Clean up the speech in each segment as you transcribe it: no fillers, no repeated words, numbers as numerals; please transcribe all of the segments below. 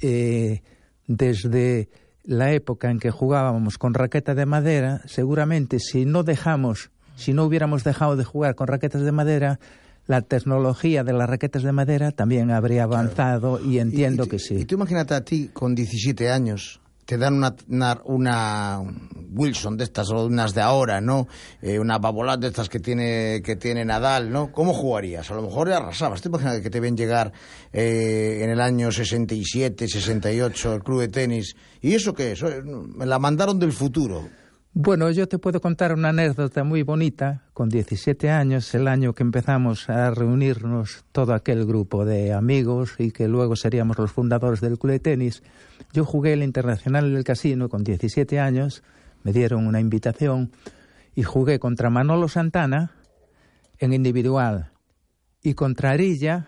desde la época en que jugábamos con raqueta de madera, seguramente si no hubiéramos dejado de jugar con raquetas de madera, la tecnología de las raquetas de madera también habría avanzado, claro. Y entiendo que sí. Y tú imagínate a ti con 17 años, te dan una Wilson de estas o unas de ahora, ¿no? Una Babolat de estas que tiene Nadal, ¿no? ¿Cómo jugarías? A lo mejor ya arrasabas. ¿Te imaginas que te ven llegar en el año 67, 68 el club de tenis? ¿Y eso qué es? Me la mandaron del futuro. Bueno, yo te puedo contar una anécdota muy bonita. Con 17 años, el año que empezamos a reunirnos todo aquel grupo de amigos y que luego seríamos los fundadores del club de tenis, yo jugué el Internacional del Casino con 17 años, me dieron una invitación y jugué contra Manolo Santana en individual y contra Arilla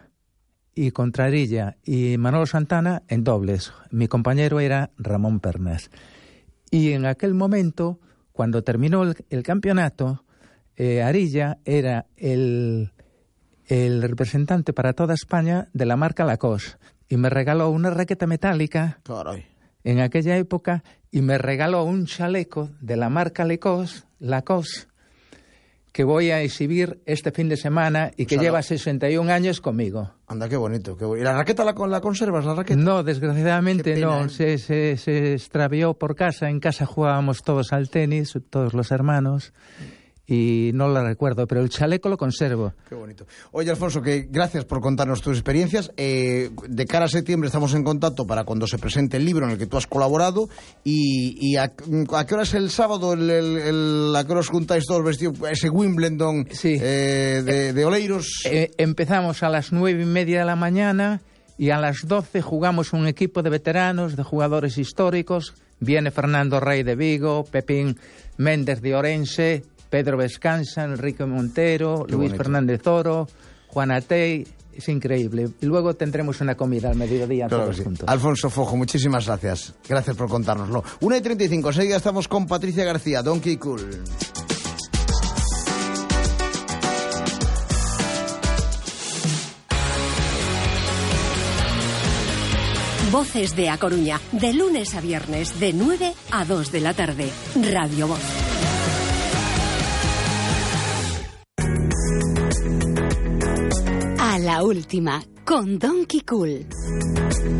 y Manolo Santana en dobles. Mi compañero era Ramón Pernés. Y en aquel momento, cuando terminó el campeonato, Arilla era el representante para toda España de la marca Lacoste y me regaló una raqueta metálica. Caray. En aquella época, y me regaló un chaleco de la marca Lacoste que voy a exhibir este fin de semana y que lleva 61 años conmigo. Anda, qué bonito. ¿Y la raqueta la conservas, la raqueta? No, desgraciadamente no. Se extravió por casa. En casa jugábamos todos al tenis, todos los hermanos, y no la recuerdo, pero el chaleco lo conservo. Qué bonito. Oye, Alfonso, que gracias por contarnos tus experiencias. De cara a septiembre estamos en contacto para cuando se presente el libro en el que tú has colaborado. ¿Y a qué hora es el sábado? ¿A qué hora os juntáis todos vestidos? Ese Wimbledon, sí. de Oleiros. Empezamos a las 9:30 de la mañana y a las 12 jugamos un equipo de veteranos, de jugadores históricos. Viene Fernando Rey de Vigo, Pepín Méndez de Orense, Pedro Vescanza, Enrique Montero, Qué Luis bonito. Fernández Oro, Juan Atey. Es increíble. Y luego tendremos una comida al mediodía, claro, todos juntos. Alfonso Fojo, muchísimas gracias. Gracias por contárnoslo. 1:35, enseguida estamos con Patricia García, Donkey Cool. Voces de A Coruña, de lunes a viernes, de 9 a 2 de la tarde. Radio Voz. A la última, con Donkey Cool.